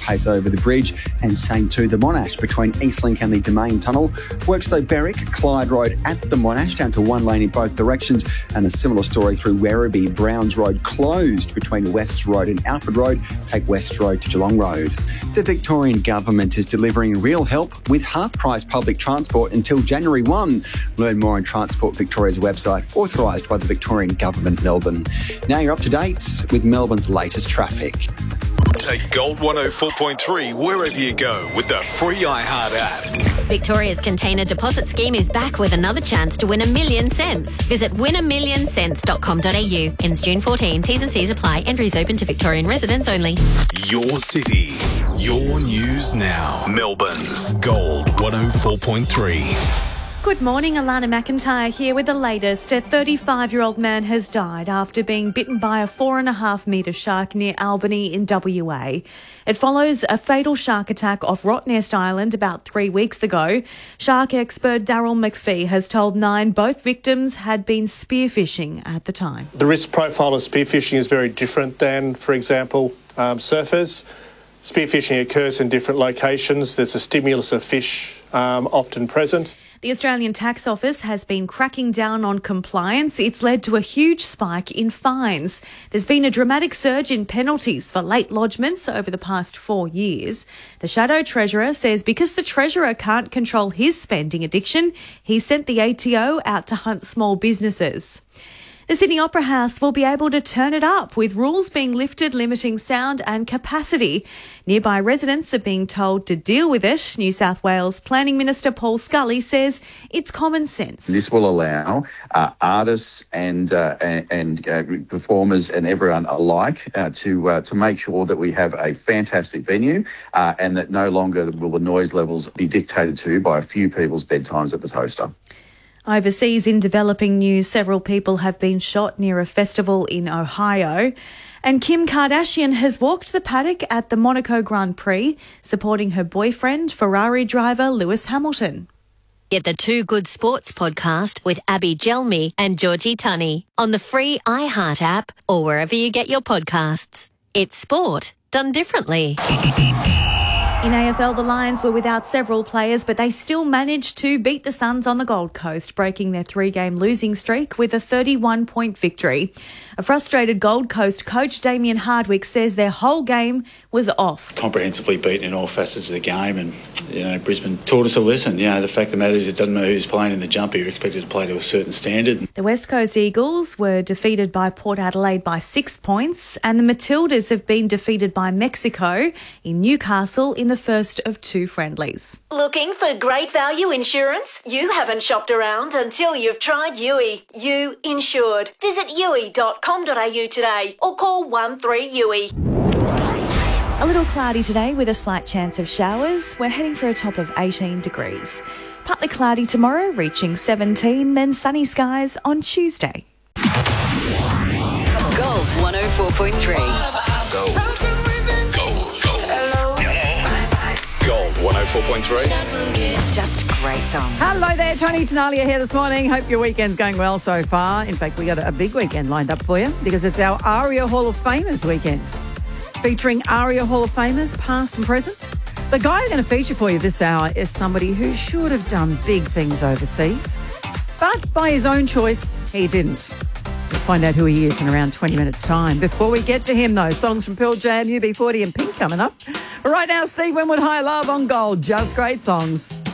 pace over the bridge, and same to the Monash between Eastlink and the Domain Tunnel. Works though Berwick, Clyde Road at the Monash down to one lane in both directions, and a similar story through Werribee. Browns Road closed between Wests Road and Alfred Road. Take West Road to Geelong Road. The Victorian Government is delivering real help with half-price public transport until January 1. Learn more on Transport Victoria's website, authorised by the Victorian Government, Melbourne. Now you're up to date with Melbourne's latest traffic. Take Gold 104.3 wherever you go with the free iHeart app. Victoria's container deposit scheme is back with another chance to win $1 million. Visit winamillion.com.au. Ends June 14. T's and C's apply. Entries open to Victorian residents only. Your city, your news now. Melbourne's Gold 104.3. Good morning, Alana McIntyre here with the latest. A 35-year-old man has died after being bitten by a 4.5-metre shark near Albany in WA. It follows a fatal shark attack off Rottnest Island about 3 weeks ago. Shark expert Daryl McPhee has told Nine both victims had been spearfishing at the time. The risk profile of spearfishing is very different than, for example, surfers. Spearfishing occurs in different locations. There's a stimulus of fish often present. The Australian Tax Office has been cracking down on compliance. It's led to a huge spike in fines. There's been a dramatic surge in penalties for late lodgements over the past 4 years. The Shadow Treasurer says because the Treasurer can't control his spending addiction, he sent the ATO out to hunt small businesses. The Sydney Opera House will be able to turn it up with rules being lifted limiting sound and capacity. Nearby residents are being told to deal with it. New South Wales Planning Minister Paul Scully says it's common sense. This will allow artists and performers and everyone alike to make sure that we have a fantastic venue and that no longer will the noise levels be dictated to by a few people's bedtimes at the toaster. Overseas in developing news, several people have been shot near a festival in Ohio. And Kim Kardashian has walked the paddock at the Monaco Grand Prix, supporting her boyfriend, Ferrari driver Lewis Hamilton. Get the Too Good Sports podcast with Abby Gelmi and Georgie Tunney on the free iHeart app or wherever you get your podcasts. It's sport done differently. In AFL, the Lions were without several players, but they still managed to beat the Suns on the Gold Coast, breaking their 3-game losing streak with a 31-point victory. A frustrated Gold Coast coach, Damien Hardwick, says their whole game was off. Comprehensively beaten in all facets of the game, and Brisbane taught us a lesson. The fact of the matter is it doesn't matter who's playing in the jumper, you're expected to play to a certain standard. The West Coast Eagles were defeated by Port Adelaide by 6 points, and the Matildas have been defeated by Mexico in Newcastle in the first of 2 friendlies. Looking for great value insurance? You haven't shopped around until you've tried Yui. You insured. Visit yui.com.au today or call 13-YUI. A little cloudy today with a slight chance of showers. We're heading for a top of 18 degrees. Partly cloudy tomorrow, reaching 17, then sunny skies on Tuesday. Gold 104.3. Gold 104.3. Just great songs. Hello there, Tony Tenalia here this morning. Hope your weekend's going well so far. In fact, we got a big weekend lined up for you because it's our ARIA Hall of Famers weekend. Featuring ARIA Hall of Famers, past and present. The guy I'm going to feature for you this hour is somebody who should have done big things overseas, but by his own choice, he didn't. We'll find out who he is in around 20 minutes' time. Before we get to him, though, songs from Pearl Jam, UB40 and Pink coming up. Right now, Steve Winwood, High Love on Gold. Just great songs.